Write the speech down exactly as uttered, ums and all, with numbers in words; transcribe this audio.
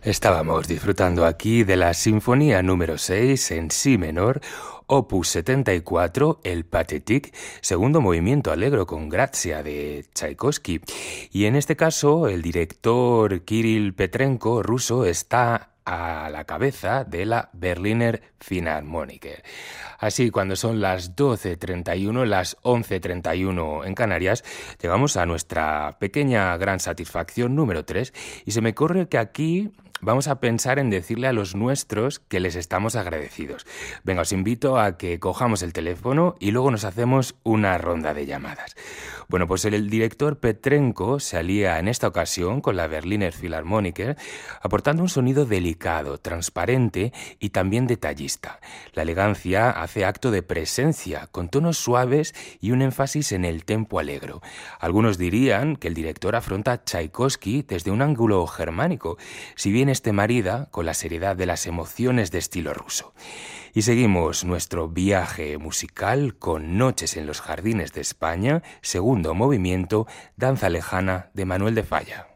Estábamos disfrutando aquí de la Sinfonía número seis en Si menor, opus setenta y cuatro, el Pathétique, segundo movimiento allegro con Grazia de Tchaikovsky. Y en este caso, el director Kirill Petrenko, ruso, está a la cabeza de la Berliner Philharmoniker. Así, cuando son las doce treinta y uno, las once treinta y uno en Canarias, llegamos a nuestra pequeña gran satisfacción número tres, y se me ocurre que aquí vamos a pensar en decirle a los nuestros que les estamos agradecidos. Venga, os invito a que cojamos el teléfono y luego nos hacemos una ronda de llamadas. Bueno, pues el director Petrenko se alía en esta ocasión con la Berliner Philharmoniker, aportando un sonido delicado, transparente y también detallista. La elegancia hace acto de presencia, con tonos suaves y un énfasis en el tempo alegro. Algunos dirían que el director afronta a Tchaikovsky desde un ángulo germánico, si bien este marida con la seriedad de las emociones de estilo ruso. Y seguimos nuestro viaje musical con Noches en los Jardines de España, segundo movimiento, Danza Lejana de Manuel de Falla.